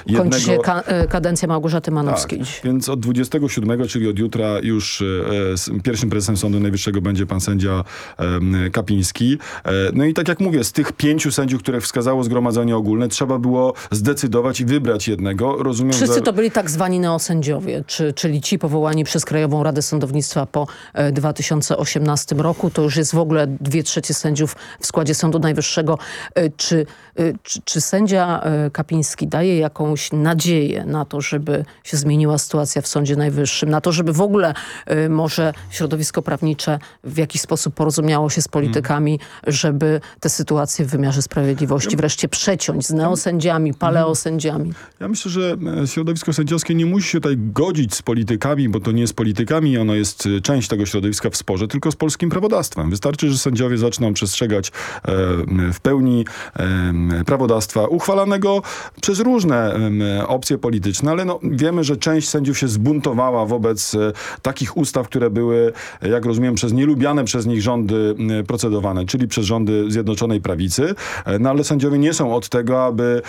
Kończy się kadencja Małgorzaty Manowskiej. Tak, więc od 27, czyli od jutra już pierwszym prezesem Sądu Najwyższego będzie pan sędzia Kapiński. No i tak jak mówię, z tych 5 sędziów, których wskazało Zgromadzenie Ogólne, trzeba było zdecydować i wybrać jednego. Rozumiem, wszyscy to byli tak zwani neosędziowie, czyli ci powołani przez Krajową Radę Sądownictwa po 2018 roku. To już jest w ogóle 2/3 sędziów w składzie Sądu Najwyższego. Czy sędzia Kapiński daje jakąś nadzieję na to, żeby się zmieniła sytuacja w Sądzie Najwyższym, na to, żeby w ogóle może środowisko prawnicze w jakiś sposób porozumiało się z politykami, żeby tę sytuację w wymiarze sprawiedliwości wreszcie przeciąć z neosędziami, paleosędziami? Ja myślę, że środowisko sędziowskie nie musi się tutaj godzić z politykami, bo to nie z politykami, ono jest część tego środowiska w sporze, tylko z polskim prawodawstwem. Wystarczy, że sędziowie zaczną przestrzegać w pełni prawodawstwa uchwalanego przez różne opcje polityczne, ale no, wiemy, że część sędziów się zbuntowała wobec takich ustaw, które były, jak rozumiem, przez nielubiane przez nich rządy procedowane, czyli przez rządy Zjednoczonej Prawicy. No ale sędziowie nie są od tego, aby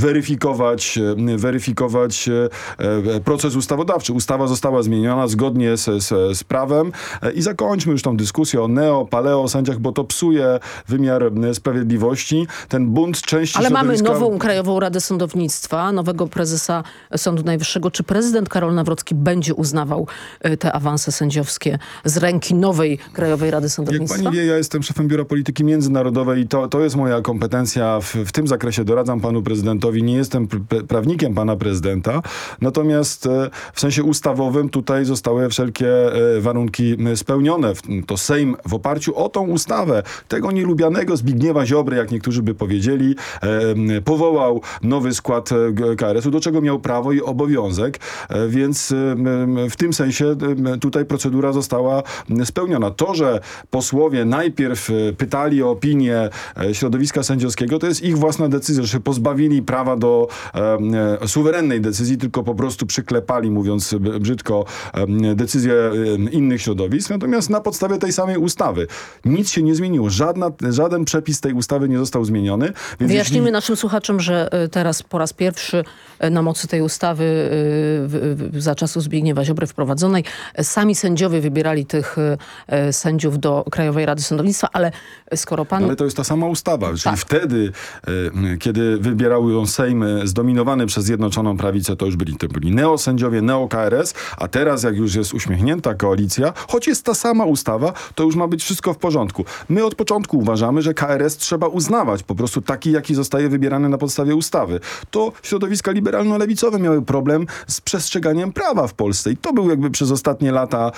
weryfikować proces ustawodawczy. Ustawa została zmieniona zgodnie z prawem i zakończmy już tą dyskusję o paleo sędziach, bo to psuje wymiar sprawiedliwości. Ten bunt części ale środowiska... mamy nową Krajową Radę Sądownictwa, nowego prezesa Sądu Najwyższego. Czy prezydent Karol Nawrocki będzie uznawał te awanse sędziowskie z ręki nowej Krajowej Rady Sądownictwa? Jak pani wie, ja jestem szefem Biura Polityki Międzynarodowej i to jest moja kompetencja. W tym zakresie doradzam panu prezydentowi. Nie jestem prawnikiem pana prezydenta. Natomiast w sensie ustawowym tutaj zostały wszelkie warunki spełnione. To Sejm w oparciu o tą ustawę tego nielubianego Zbigniewa Ziobry, jak niektórzy by powiedzieli, powołał nowy skład KRS-u, do czego miał prawo i obowiązek. Więc w tym sensie tutaj procedura została spełniona. To, że posłowie najpierw pytali o opinię środowiska sędziowskiego, to jest ich własna decyzja, że się pozbawili prawa do suwerennej decyzji, tylko po prostu przyklepali, mówiąc brzydko, decyzje innych środowisk. Natomiast na podstawie tej samej ustawy nic się nie zmieniło. Żaden przepis tej ustawy nie został zmieniony. Więc wyjaśnijmy naszym słuchaczom, że teraz po raz pierwszy na mocy tej ustawy za czasów Zbigniewa Ziobry wprowadzonej sami sędziowie wybierali tych sędziów do Krajowej Rady Sądownictwa, ale skoro pan... Ale to jest ta sama ustawa. Czyli tak. Wtedy, kiedy wybierały ją Sejm zdominowany przez Zjednoczoną Prawicę, to byli neosędziowie, neo-KRS, a teraz jak już jest uśmiechnięta koalicja, choć jest ta sama ustawa, to już ma być wszystko w porządku. My od początku uważamy, że KRS trzeba uznawać po prostu taki, jaki zostaje wybierany na podstawie ustawy. To środowiska liberalno-lewicowe miały problem z przestrzeganiem prawa w Polsce i to był jakby przez ostatnie lata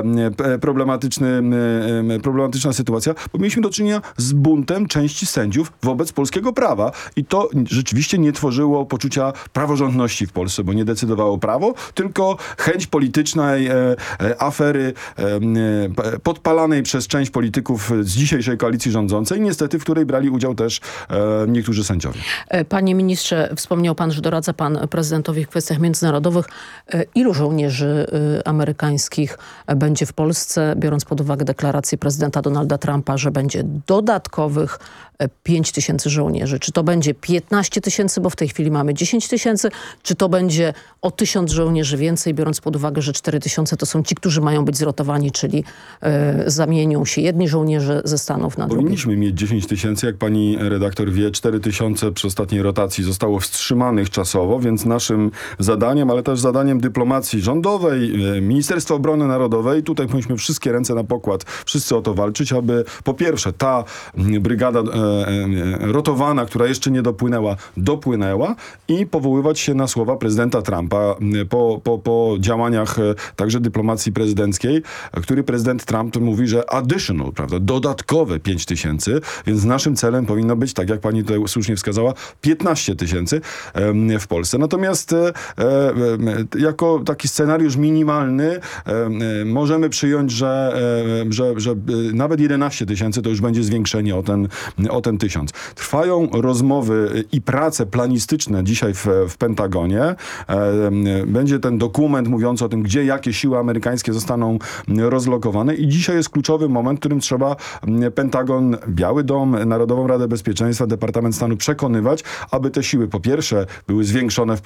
problematyczna sytuacja, bo mieliśmy do czynienia z buntem części sędziów wobec polskiego prawa i to rzeczywiście nie tworzyło poczucia praworządności w Polsce, bo nie decydowało prawo, tylko chęć politycznej afery podpalanej przez część polityków z dzisiejszej koalicji rządzącej, niestety w której brali udział też niektórzy sędziowie. Panie ministrze, wspomniał pan, że doradza pan prezydentowi w kwestiach międzynarodowych. Ilu żołnierzy amerykańskich będzie w Polsce, biorąc pod uwagę deklarację prezydenta Donalda Trumpa, że będzie dodatkowych 5 000 żołnierzy? Czy to będzie 15 000, bo w tej chwili mamy 10 000? Czy to będzie o 1000 żołnierzy więcej, biorąc pod uwagę, że 4 000 to są ci, którzy mają być zrotowani, czyli zamienią się jedni żołnierze ze Stanów na drugich? Powinniśmy mieć 10 000, jak pani redaktor wie, 4 000 przy ostatniej rotacji zostało wstrzymanych czasowo, więc naszym zadaniem, ale też zadaniem dyplomacji rządowej, Ministerstwa Obrony Narodowej, tutaj powinniśmy wszystkie ręce na pokład, wszyscy o to walczyć, aby po pierwsze ta brygada rotowana, która jeszcze nie dopłynęła i powoływać się na słowa prezydenta Trumpa po działaniach także dyplomacji prezydenckiej, który prezydent Trump mówi, że additional, prawda, dodatkowe 5 000, więc naszym celem powinno być, tak jak pani tutaj słusznie wskazała, 15 000 w Polsce. Natomiast jako taki scenariusz minimalny możemy przyjąć, że nawet 11 000 to już będzie zwiększenie o ten 1000. Trwają rozmowy i prace planistyczne dzisiaj w Pentagonie. Będzie ten dokument mówiący o tym, gdzie jakie siły amerykańskie zostaną rozlokowane i dzisiaj jest kluczowy moment, w którym trzeba Pentagon, Biały Dom, Narodową Radę Bezpieczeństwa, Departament Stanu przekonywać, aby te siły po pierwsze były zwiększone w